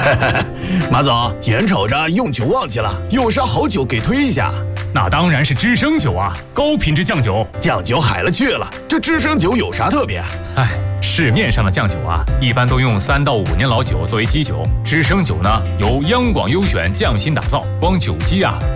马总，眼瞅着用酒旺季了，有啥好酒给推一下？ 那当然是知升酒啊，高品质酱酒。 酱酒海了去了，这知升酒有啥特别？ 市面上的酱酒啊，一般都用3到5年老酒作为基酒，知升酒呢由央广优选匠心打造，光酒基啊